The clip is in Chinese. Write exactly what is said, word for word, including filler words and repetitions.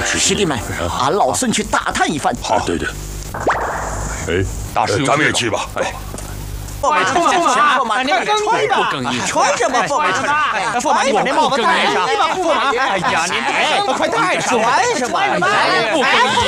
师弟们，俺老孙去打探一番。 好，对对。哎， 大师， 咱们也去吧。哎。 驸马，驸马，驸马，您穿着不更衣， 穿什么？驸马，驸马，你把那帽子戴上。驸马，哎呀，您快戴上， 穿什么？ 不更衣。